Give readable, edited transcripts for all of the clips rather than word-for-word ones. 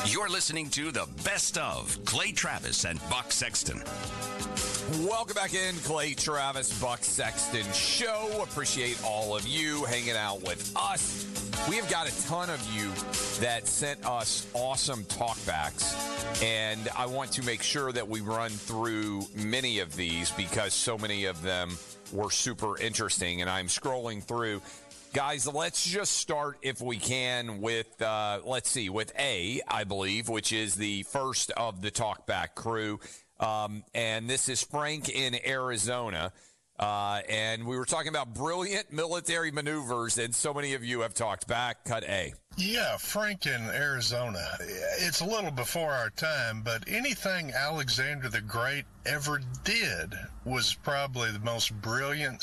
You're listening to the best of Clay Travis and Buck Sexton. Welcome back in, Clay Travis, Buck Sexton Show. Appreciate all of you hanging out with us. We have got a ton of you that sent us awesome talkbacks, and I want to make sure that we run through many of these because so many of them were super interesting, and I'm scrolling through. Guys, let's just start, if we can, with, with A, I believe, which is the first of the talkback crew. And this is Frank in Arizona. And we were talking about brilliant military maneuvers, and so many of you have talked back. Cut A. Yeah, Frank in Arizona. It's a little before our time, but anything Alexander the Great ever did was probably the most brilliant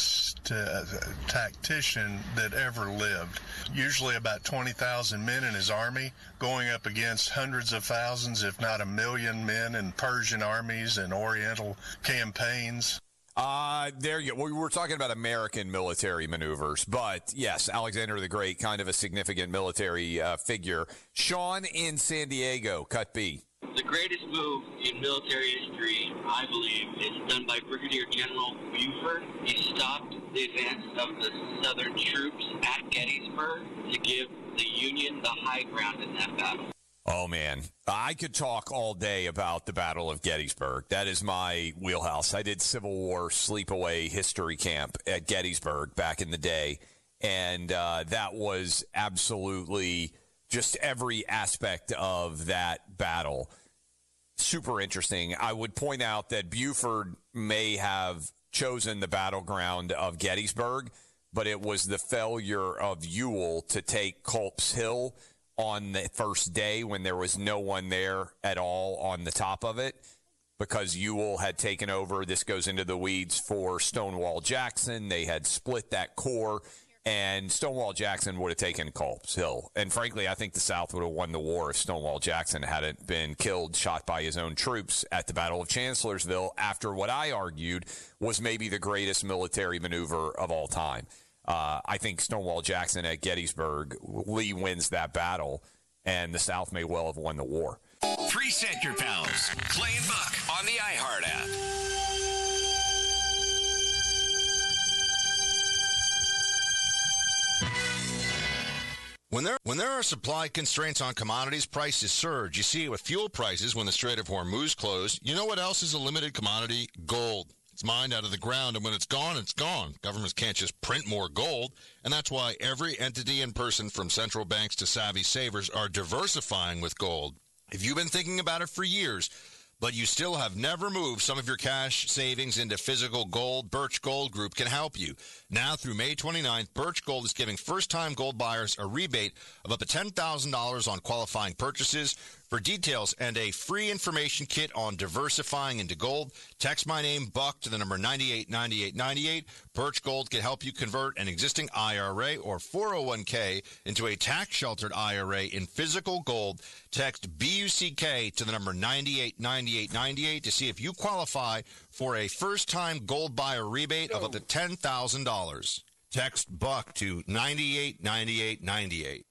tactician that ever lived. Usually about 20,000 men in his army, going up against hundreds of thousands, if not 1 million men in Persian armies and Oriental campaigns. There you go. We were talking about American military maneuvers, but yes, Alexander the Great, kind of a significant military figure. Sean in San Diego, cut B. The greatest move in military history, I believe, is done by Brigadier General Buford. He stopped the advance of the Southern troops at Gettysburg to give the Union the high ground in that battle. Oh, man. I could talk all day about the Battle of Gettysburg. That is my wheelhouse. I did Civil War sleepaway history camp at Gettysburg back in the day, and that was absolutely just every aspect of that battle. Super interesting. I would point out that Buford may have chosen the battleground of Gettysburg, but it was the failure of Ewell to take Culp's Hill on the first day when there was no one there at all on the top of it, because Ewell had taken over. This goes into the weeds for Stonewall Jackson. They had split that corps, and Stonewall Jackson would have taken Culp's Hill. And frankly, I think the South would have won the war if Stonewall Jackson hadn't been killed, shot by his own troops at the Battle of Chancellorsville after what I argued was maybe the greatest military maneuver of all time. I think Stonewall Jackson at Gettysburg, Lee wins that battle, and the South may well have won the war. Preset your pals, Clay and Buck, on the iHeart app. When there are supply constraints on commodities, prices surge. You see it with fuel prices when the Strait of Hormuz closed. You know what else is a limited commodity? Gold. It's mined out of the ground, and when it's gone, it's gone. Governments can't just print more gold, and that's why every entity and person from central banks to savvy savers are diversifying with gold. If you've been thinking about it for years, but you still have never moved some of your cash savings into physical gold, Birch Gold Group can help you. Now through May 29th, Birch Gold is giving first-time gold buyers a rebate of up to $10,000 on qualifying purchases. For details and a free information kit on diversifying into gold, text my name, Buck, to the number 989898. Birch Gold can help you convert an existing IRA or 401k into a tax-sheltered IRA in physical gold. Text BUCK to the number 989898 to see if you qualify for a first-time gold buyer rebate of up to $10,000. Text Buck to 989898.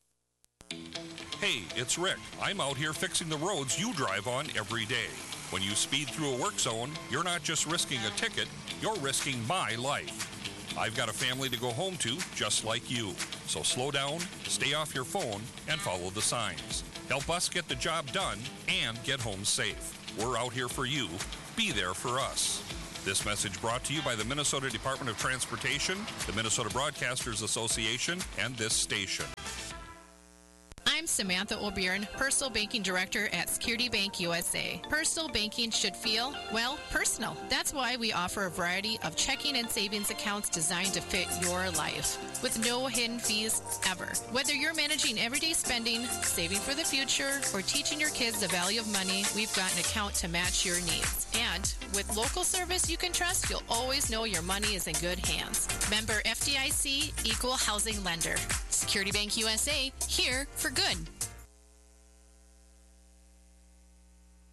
Hey, it's Rick. I'm out here fixing the roads you drive on every day. When you speed through a work zone, you're not just risking a ticket, you're risking my life. I've got a family to go home to, just like you. So slow down, stay off your phone, and follow the signs. Help us get the job done and get home safe. We're out here for you. Be there for us. This message brought to you by the Minnesota Department of Transportation, the Minnesota Broadcasters Association, and this station. I'm Samantha O'Byrne, Personal Banking Director at Security Bank USA. Personal banking should feel, well, personal. That's why we offer a variety of checking and savings accounts designed to fit your life, with no hidden fees ever. Whether you're managing everyday spending, saving for the future, or teaching your kids the value of money, we've got an account to match your needs. And with local service you can trust, you'll always know your money is in good hands. Member FDIC, Equal Housing Lender. Security Bank USA, here for good.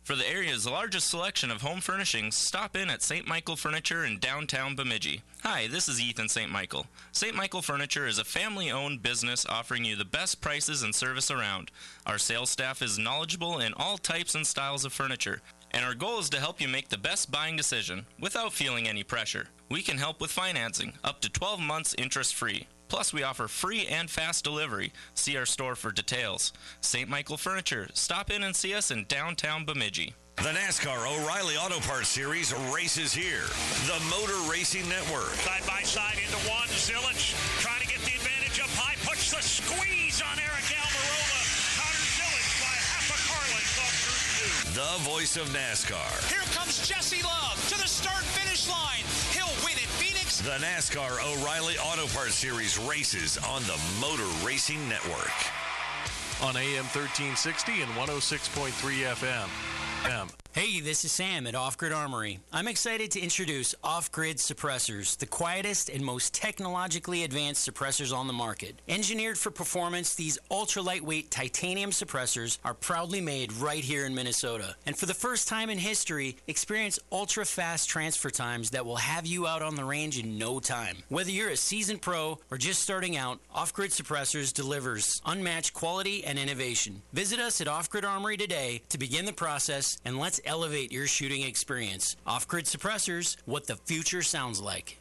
For the area's largest selection of home furnishings, stop in at St. Michael Furniture in downtown Bemidji. Hi, this is Ethan St. Michael. St. Michael Furniture is a family-owned business offering you the best prices and service around. Our sales staff is knowledgeable in all types and styles of furniture, and our goal is to help you make the best buying decision without feeling any pressure. We can help with financing, up to 12 months interest-free. Plus, we offer free and fast delivery. See our store for details. St. Michael Furniture. Stop in and see us in downtown Bemidji. The NASCAR O'Reilly Auto Parts Series races here. The Motor Racing Network. Side by side into one. Zillich trying to get the advantage up high. Puts the squeeze on Eric Almirola. Connor Zillich by half a car length off through 2. The voice of NASCAR. Here comes Jesse Love to the start-finish line. He'll win at Phoenix. The NASCAR O'Reilly Auto Parts Series races on the Motor Racing Network. On AM 1360 and 106.3 FM. Hey, this is Sam at Off Grid Armory. I'm excited to introduce Off Grid Suppressors, the quietest and most technologically advanced suppressors on the market. Engineered for performance, these ultra-lightweight titanium suppressors are proudly made right here in Minnesota. And for the first time in history, experience ultra-fast transfer times that will have you out on the range in no time. Whether you're a seasoned pro or just starting out, Off Grid Suppressors delivers unmatched quality and innovation. Visit us at Off Grid Armory today to begin the process, and let's elevate your shooting experience. Off-Grid Suppressors, what the future sounds like.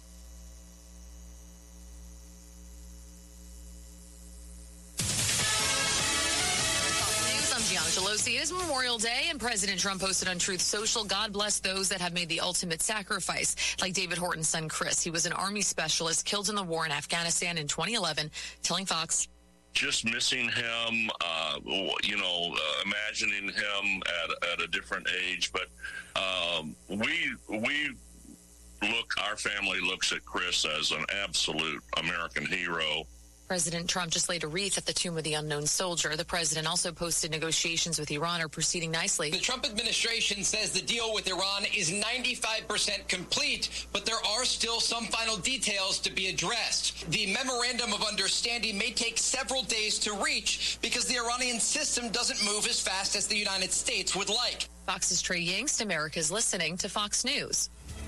I'm Gianna Gelosi. It is Memorial Day, and President Trump posted on Truth Social, God bless those that have made the ultimate sacrifice, like David Horton's son, Chris. He was an Army specialist killed in the war in Afghanistan in 2011, telling Fox, just missing him, imagining him at a different age. But our family looks at Chris as an absolute American hero. President Trump just laid a wreath at the tomb of the unknown soldier. The president also posted negotiations with Iran are proceeding nicely. The Trump administration says the deal with Iran is 95% complete, but there are still some final details to be addressed. The memorandum of understanding may take several days to reach because the Iranian system doesn't move as fast as the United States would like. Fox's Trey Yingst, America's listening to Fox News.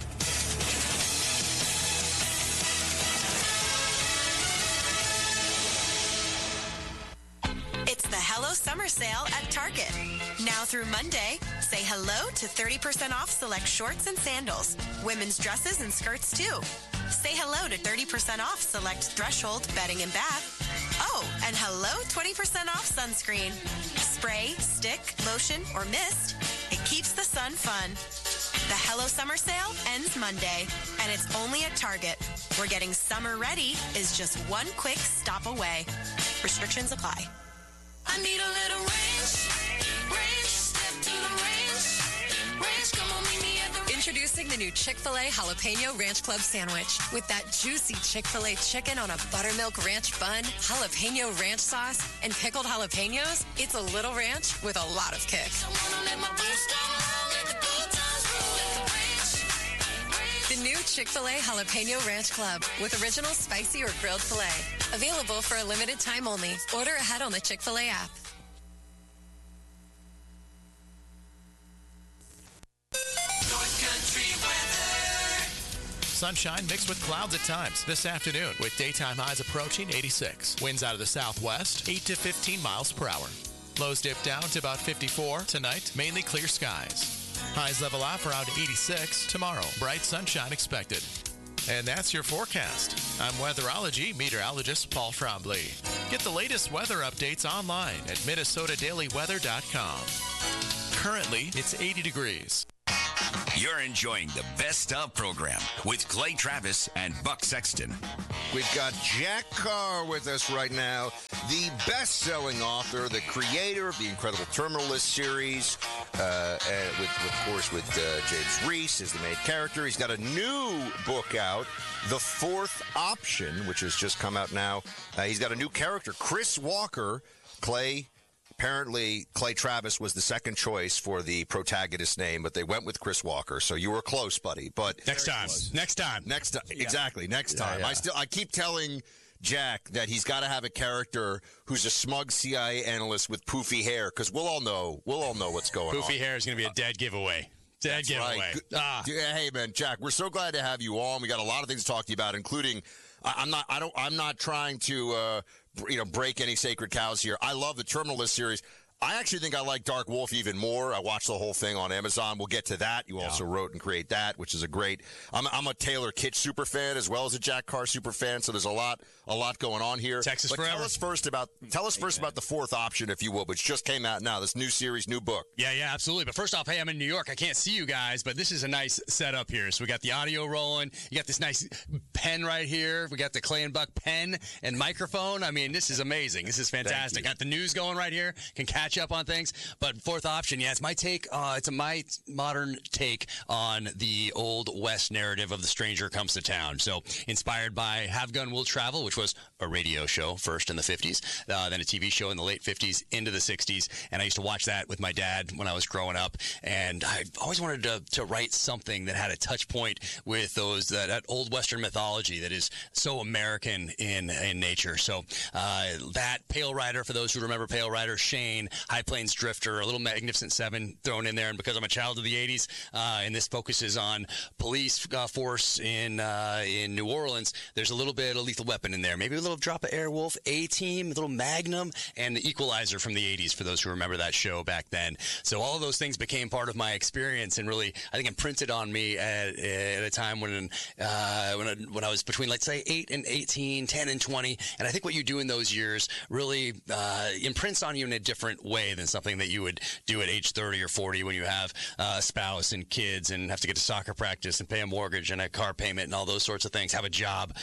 It's the Hello Summer Sale at Target. Now through Monday, say hello to 30% off select shorts and sandals. Women's dresses and skirts too. Say hello to 30% off select Threshold bedding and bath. Oh, and hello 20% off sunscreen. Spray, stick, lotion, or mist. It keeps the sun fun. The Hello Summer Sale ends Monday, and it's only at Target, where getting summer ready is just one quick stop away. Restrictions apply. I need a little range, step to the range, come on, meet me at the... Introducing the new Chick-fil-A Jalapeno Ranch Club Sandwich. With that juicy Chick-fil-A chicken on a buttermilk ranch bun, jalapeno ranch sauce, and pickled jalapenos, it's a little ranch with a lot of kick. The new Chick-fil-A Jalapeno Ranch Club with original spicy or grilled filet. Available for a limited time only. Order ahead on the Chick-fil-A app. North Country weather. Sunshine mixed with clouds at times this afternoon with daytime highs approaching 86. Winds out of the southwest, 8 to 15 miles per hour. Lows dip down to about 54. Tonight, mainly clear skies. Highs level off around 86. Tomorrow, bright sunshine expected. And that's your forecast. I'm weatherology meteorologist Paul Trombley. Get the latest weather updates online at MinnesotaDailyWeather.com. Currently, it's 80 degrees. You're enjoying the Best Of program with Clay Travis and Buck Sexton. We've got Jack Carr with us right now, the best-selling author, the creator of the incredible Terminal List series, with James Reese as the main character. He's got a new book out, The Fourth Option, which has just come out now. He's got a new character, Chris Walker. Apparently, Clay Travis was the second choice for the protagonist name, but they went with Chris Walker. So you were close, buddy. But next time. Yeah. Exactly. Next time. Yeah. I keep telling Jack, that he's got to have a character who's a smug CIA analyst with poofy hair, because we'll all know what's going on. Poofy hair is going to be a dead giveaway. Dead giveaway. Right. Hey, man, Jack, we're so glad to have you on. We got a lot of things to talk to you about, including I'm not trying to break any sacred cows here. I love the Terminal List series. I actually think I like Dark Wolf even more. I watched the whole thing on Amazon. We'll get to that. You also wrote and create that, which is a great. I'm a Taylor Kitsch super fan as well as a Jack Carr super fan. So there's a lot going on here. Texas but forever. Tell us first about the fourth option, if you will, which just came out now. This new series, new book. Yeah, absolutely. But first off, hey, I'm in New York. I can't see you guys, but this is a nice setup here. So we got the audio rolling. You got this nice pen right here. We got the Clay and Buck pen and microphone. I mean, this is amazing. This is fantastic. Got the news going right here. Can catch up on things. But fourth option, it's my take. It's my modern take on the Old West narrative of The Stranger Comes to Town. So inspired by Have Gun Will Travel, which was a radio show first in the 50s, then a TV show in the late 50s into the 60s. And I used to watch that with my dad when I was growing up. And I always wanted to write something that had a touch point with that Old Western mythology that is so American in nature. So that Pale Rider, for those who remember Pale Rider, Shane, High Plains Drifter, a little Magnificent Seven thrown in there. And because I'm a child of the 80s, and this focuses on police force in New Orleans, there's a little bit of Lethal Weapon in there. Maybe a little drop of Airwolf, A-Team, a little Magnum, and the Equalizer from the 80s for those who remember that show back then. So all of those things became part of my experience and really, I think, imprinted on me at a time when I was between, let's say, 8 and 18, 10 and 20. And I think what you do in those years really imprints on you in a different way than something that you would do at age 30 or 40 when you have a spouse and kids and have to get to soccer practice and pay a mortgage and a car payment and all those sorts of things, have a job.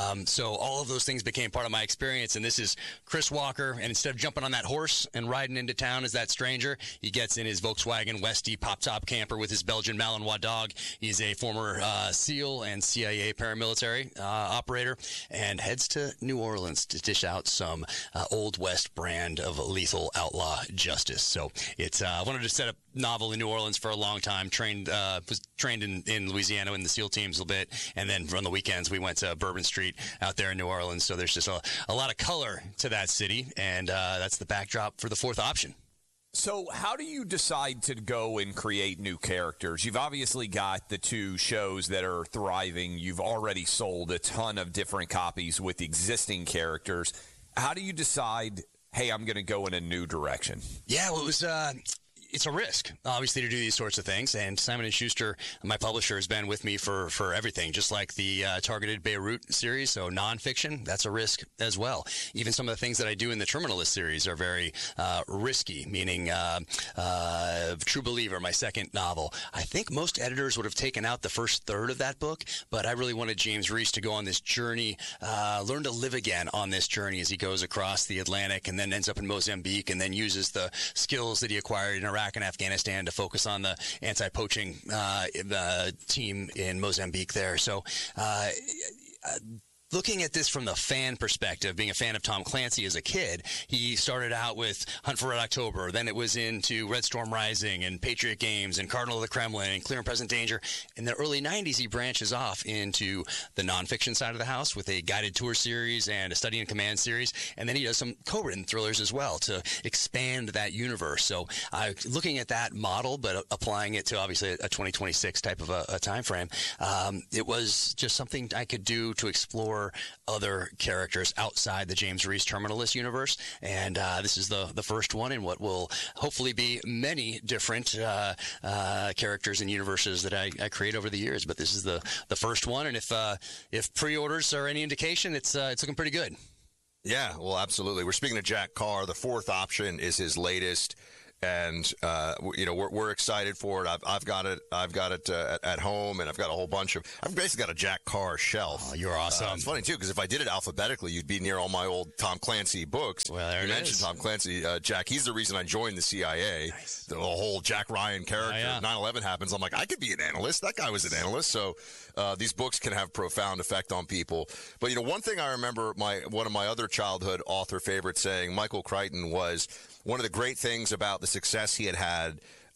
So all of those things became part of my experience. And this is Chris Walker. And instead of jumping on that horse and riding into town as that stranger, he gets in his Volkswagen Westie pop-top camper with his Belgian Malinois dog. He's a former SEAL and CIA paramilitary operator and heads to New Orleans to dish out some Old West brand of lethal outlaw justice. So it's I wanted to set up novel in New Orleans for a long time. Was trained in Louisiana in the SEAL teams a little bit, and then on the weekends we went to Bourbon Street out there in New Orleans. So there's just a lot of color to that city, and that's the backdrop for the fourth option. So how do you decide to go and create new characters? You've obviously got the two shows that are thriving. You've already sold a ton of different copies with existing characters. How do you decide, hey, I'm going to go in a new direction? Yeah, well, it's a risk, obviously, to do these sorts of things. And Simon & Schuster, my publisher, has been with me for everything, just like the Targeted Beirut series. So nonfiction, that's a risk as well. Even some of the things that I do in the Terminal List series are very risky, meaning True Believer, my second novel. I think most editors would have taken out the first third of that book, but I really wanted James Reese to go on this journey, learn to live again on this journey as he goes across the Atlantic and then ends up in Mozambique and then uses the skills that he acquired in Iraq and Afghanistan to focus on the anti-poaching team in Mozambique there. So looking at this from the fan perspective, being a fan of Tom Clancy as a kid, he started out with Hunt for Red October. Then it was into Red Storm Rising and Patriot Games and Cardinal of the Kremlin and Clear and Present Danger. In the early 90s, he branches off into the nonfiction side of the house with a guided tour series and a Study in Command series. And then he does some co-written thrillers as well to expand that universe. So looking at that model, but applying it to obviously a 2026 type of a time frame, it was just something I could do to explore other characters outside the James Reese Terminal List universe. And this is the first one in what will hopefully be many different characters and universes that I create over the years. But this is the first one. And if pre-orders are any indication, it's looking pretty good. Yeah, well, absolutely. We're speaking to Jack Carr. The fourth option is his latest. And we're excited for it. I've got it at home, and I've got a whole bunch of. I've basically got a Jack Carr shelf. Oh, you're awesome. It's funny too because if I did it alphabetically, you'd be near all my old Tom Clancy books. Well, there you mentioned Tom Clancy, Jack. He's the reason I joined the CIA. Nice. The whole Jack Ryan character. 9/11 happens. I'm like, I could be an analyst. That guy was an analyst. So these books can have profound effect on people. But one thing I remember one of my other childhood author favorites saying, Michael Crichton, was one of the great things about the success he had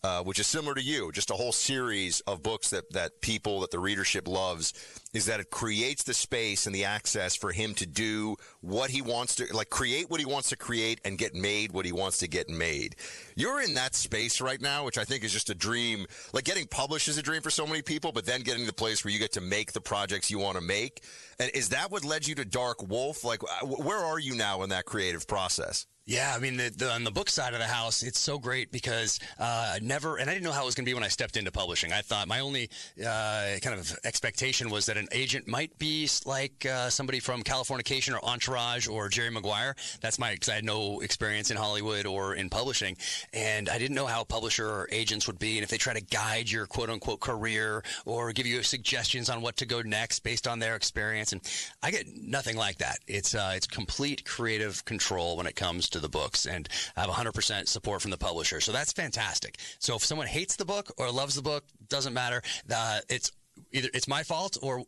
which is similar to you, just a whole series of books that the readership loves, is that it creates the space and the access for him to do what he wants to, like create what he wants to create and get made what he wants to get made. You're in that space right now, which I think is just a dream. Like getting published is a dream for so many people, but then getting to the place where you get to make the projects you want to make. And is that what led you to Dark Wolf? Like, where are you now in that creative process? Yeah, I mean, on the book side of the house, it's so great because I didn't know how it was going to be when I stepped into publishing. I thought my only kind of expectation was that an agent might be like somebody from Californication or Entourage or Jerry Maguire. That's because I had no experience in Hollywood or in publishing. And I didn't know how a publisher or agents would be and if they try to guide your quote-unquote career or give you suggestions on what to go next based on their experience. And I get nothing like that. It's complete creative control when it comes to the books, and I have 100% support from the publisher. So that's fantastic. So if someone hates the book or loves the book, doesn't matter. It's either it's my fault or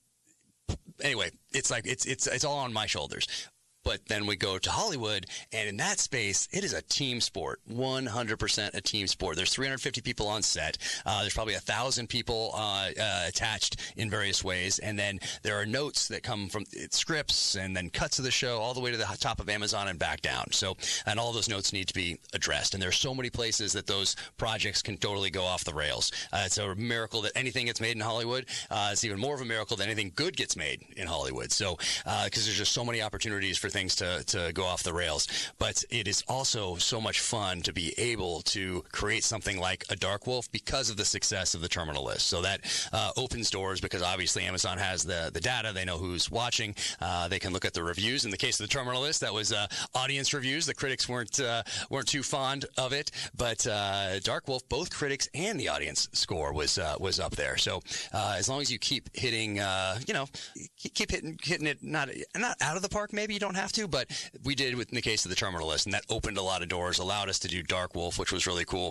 anyway, it's like it's all on my shoulders. But then we go to Hollywood, and in that space, it is a team sport, 100% a team sport. There's 350 people on set. There's probably 1,000 people attached in various ways. And then there are notes that come from scripts and then cuts of the show all the way to the top of Amazon and back down. So, and all those notes need to be addressed. And there's so many places that those projects can totally go off the rails. It's a miracle that anything gets made in Hollywood. It's even more of a miracle that anything good gets made in Hollywood. So, because there's just so many opportunities for things to go off the rails. But it is also so much fun to be able to create something like a Dark Wolf because of the success of the Terminal List. So that opens doors because obviously Amazon has the data. They know who's watching. They can look at the reviews. In the case of the Terminal List, that was audience reviews. The critics weren't too fond of it. But Dark Wolf, both critics and the audience score was up there. So as long as you keep hitting, keep hitting it not out of the park, maybe you don't have to, but we did in the case of the Terminal List, and that opened a lot of doors, allowed us to do Dark Wolf, which was really cool.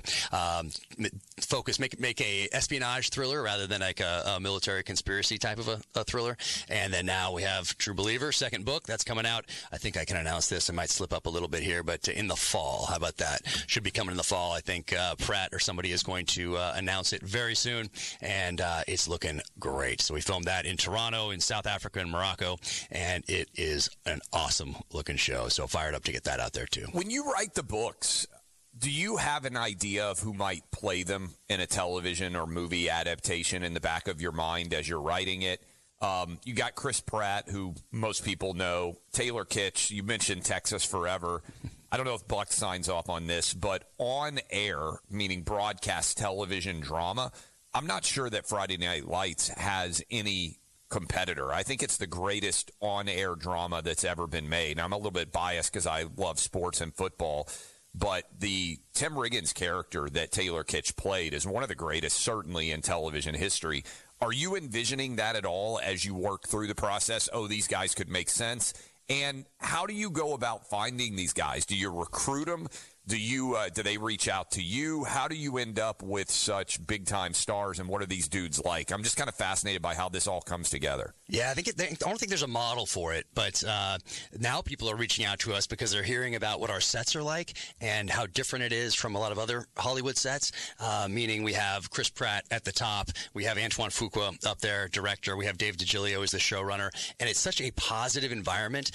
Make a espionage thriller rather than like a military conspiracy type of a thriller. And then now we have True Believer, second book that's coming out. I think I can announce this. I might slip up a little bit here, but in the fall. How about that? Should be coming in the fall. I think Pratt or somebody is going to announce it very soon, and it's looking great. So we filmed that in Toronto, in South Africa, and Morocco, and it is an awesome looking show. So fired up to get that out there too. When you write the books, do you have an idea of who might play them in a television or movie adaptation in the back of your mind as you're writing it? You got Chris Pratt, who most people know. Taylor Kitsch, you mentioned Texas Forever. I don't know if Buck signs off on this, but on air, meaning broadcast television drama, I'm not sure that Friday Night Lights has any competitor. I think it's the greatest on-air drama that's ever been made. Now, I'm a little bit biased because I love sports and football, but the Tim Riggins character that Taylor Kitsch played is one of the greatest, certainly in television history. Are you envisioning that at all as you work through the process? Oh, these guys could make sense. And how do you go about finding these guys? Do you recruit them? Do they reach out to you? How do you end up with such big-time stars, and what are these dudes like? I'm just kind of fascinated by how this all comes together. Yeah, I don't think there's a model for it, but now people are reaching out to us because they're hearing about what our sets are like and how different it is from a lot of other Hollywood sets, meaning we have Chris Pratt at the top, we have Antoine Fuqua up there, director, we have Dave DiGilio as the showrunner, and it's such a positive environment,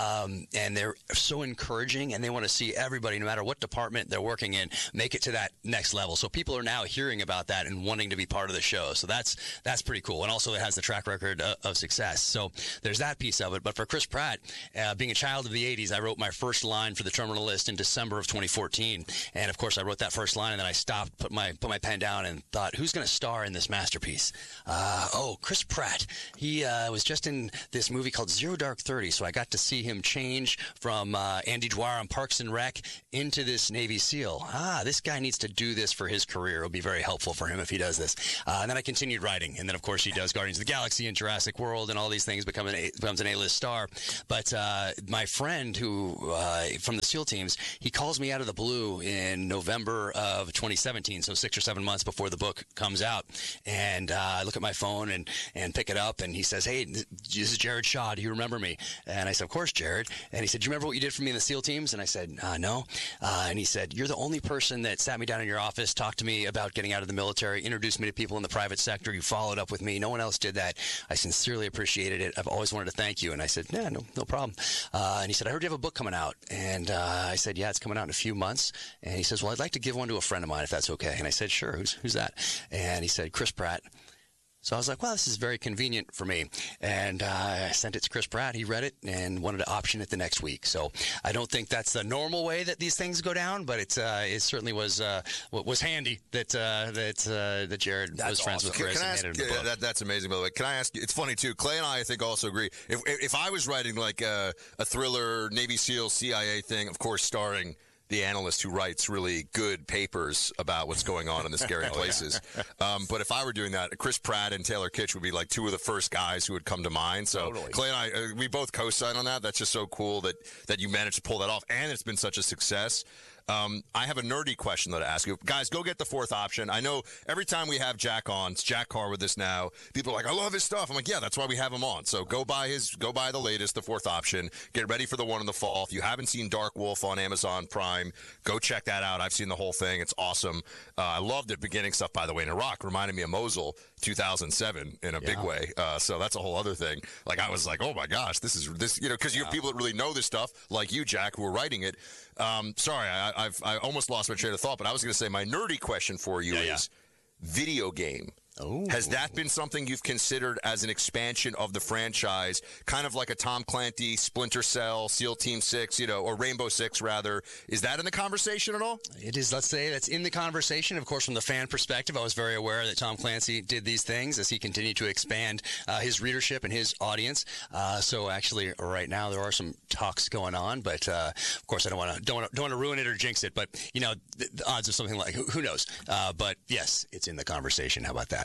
and they're so encouraging, and they want to see everybody, no matter what department they're working in, make it to that next level. So people are now hearing about that and wanting to be part of the show. So that's pretty cool. And also it has the track record of success. So there's that piece of it. But for Chris Pratt, being a child of the 80s, I wrote my first line for the Terminal List in December of 2014. And of course I wrote that first line and then I stopped, put my pen down and thought, who's going to star in this masterpiece? Chris Pratt. He was just in this movie called Zero Dark 30. So I got to see him change from Andy Dwyer on Parks and Rec into this Navy SEAL. This guy needs to do this for his career. It'll be very helpful for him if he does this. And then I continued writing. And then, of course, he does Guardians of the Galaxy and Jurassic World and all these things, becomes an A-list star. But my friend who, from the SEAL teams, he calls me out of the blue in November of 2017, so 6 or 7 months before the book comes out. And I look at my phone and pick it up, and he says, hey, this is Jared Shaw. Do you remember me? And I said, of course, Jared. And he said, do you remember what you did for me in the SEAL teams? And I said, no. And he said, "You're the only person that sat me down in your office, talked to me about getting out of the military, introduced me to people in the private sector. You followed up with me. No one else did that. I sincerely appreciated it. I've always wanted to thank you." And I said, "Yeah, no problem." And he said, "I heard you have a book coming out." And I said, "Yeah, it's coming out in a few months." And he says, "Well, I'd like to give one to a friend of mine if that's okay." And I said, "Sure, who's that?" And he said, "Chris Pratt." So I was like, well, this is very convenient for me. And I sent it to Chris Pratt. He read it and wanted to option it the next week. So I don't think that's the normal way that these things go down, but it certainly was handy that Jared was friends with Chris and handed him the book. That's amazing, by the way. Can I ask you, it's funny, too, Clay and I think, also agree. If I was writing like a thriller, Navy SEAL, CIA thing, of course, starring the analyst who writes really good papers about what's going on in the scary places. But if I were doing that, Chris Pratt and Taylor Kitsch would be like two of the first guys who would come to mind. So Clay and I, we both co-sign on that. That's just so cool that you managed to pull that off, and it's been such a success. I have a nerdy question, though, to ask you. Guys, go get the fourth option. I know every time we have Jack on, it's Jack Carr with us now. People are like, I love his stuff. I'm like, yeah, that's why we have him on. So go buy the latest, the fourth option. Get ready for the one in the fall. If you haven't seen Dark Wolf on Amazon Prime, go check that out. I've seen the whole thing. It's awesome. I loved the beginning stuff, by the way, in Iraq. Reminded me of Mosul 2007 in a big way. So that's a whole other thing. Like, I was like, oh my gosh, this, because you have people that really know this stuff, like you, Jack, who are writing it. Sorry, I almost lost my train of thought, but I was going to say my nerdy question for you is video game. Has that been something you've considered as an expansion of the franchise, kind of like a Tom Clancy, Splinter Cell, SEAL Team 6, or Rainbow Six, rather? Is that in the conversation at all? It is. Let's say that's in the conversation. Of course, from the fan perspective, I was very aware that Tom Clancy did these things as he continued to expand his readership and his audience. So actually, right now, there are some talks going on, but of course, I don't want to ruin it or jinx it. But the odds of something like who knows? But yes, it's in the conversation. How about that?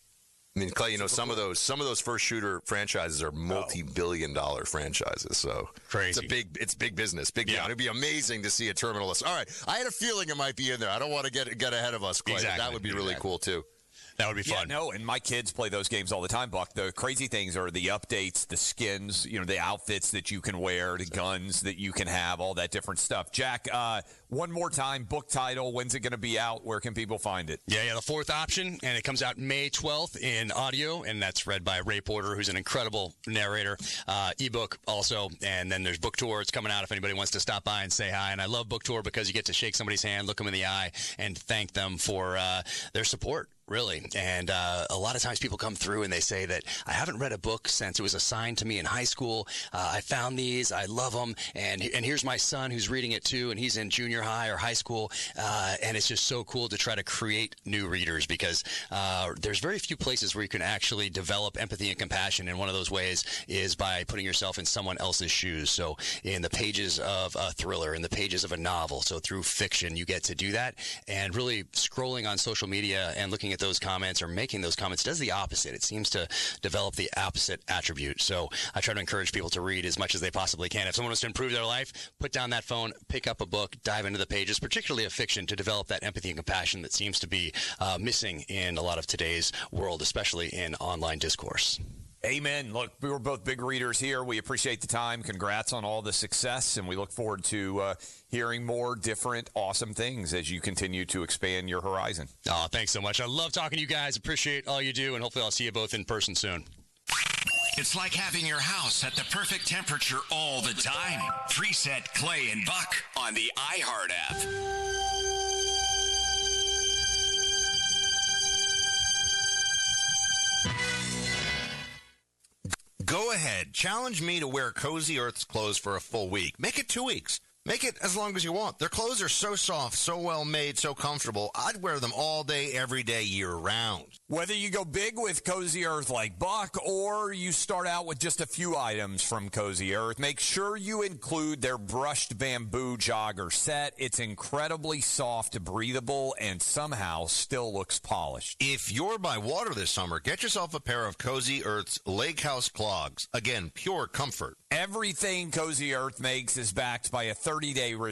I mean, Clay, some of those first shooter franchises are multi-billion-dollar franchises. So crazy. It's big business. It'd be amazing to see a Terminalist. All right, I had a feeling it might be in there. I don't want to get ahead of us, Clay. Exactly. That would be really cool too. That would be fun. Yeah, no, and my kids play those games all the time, Buck. The crazy things are the updates, the skins, the outfits that you can wear, the guns that you can have, all that different stuff. Jack, one more time, book title, when's it going to be out? Where can people find it? Yeah, the fourth option, and it comes out May 12th in audio, and that's read by Ray Porter, who's an incredible narrator. Ebook also, and then there's Book Tour. It's coming out if anybody wants to stop by and say hi. And I love Book Tour because you get to shake somebody's hand, look them in the eye, and thank them for their support. Really. And a lot of times people come through and they say that I haven't read a book since it was assigned to me in high school. I found these. I love them. And here's my son who's reading it too, and he's in junior high or high school. And it's just so cool to try to create new readers because there's very few places where you can actually develop empathy and compassion. And one of those ways is by putting yourself in someone else's shoes. So in the pages of a thriller, in the pages of a novel, so through fiction, you get to do that. And really scrolling on social media and looking at those comments or making those comments does the opposite. It seems to develop the opposite attribute. So I try to encourage people to read as much as they possibly can. If someone wants to improve their life, put down that phone, pick up a book, dive into the pages, particularly of fiction, to develop that empathy and compassion that seems to be missing in a lot of today's world, especially in online discourse. Amen. Look, we were both big readers here. We appreciate the time. Congrats on all the success, and we look forward to hearing more different awesome things as you continue to expand your horizon. Oh, thanks so much. I love talking to you guys. Appreciate all you do, and hopefully I'll see you both in person soon. It's like having your house at the perfect temperature all the time. Preset Clay and Buck on the iHeart app. Go ahead. Challenge me to wear Cozy Earth's clothes for a full week. Make it 2 weeks. Make it as long as you want. Their clothes are so soft, so well made, so comfortable. I'd wear them all day, every day, year round. Whether you go big with Cozy Earth like Buck or you start out with just a few items from Cozy Earth, make sure you include their brushed bamboo jogger set. It's incredibly soft, breathable, and somehow still looks polished. If you're by water this summer, get yourself a pair of Cozy Earth's Lake House clogs. Again, pure comfort. Everything Cozy Earth makes is backed by a 30-day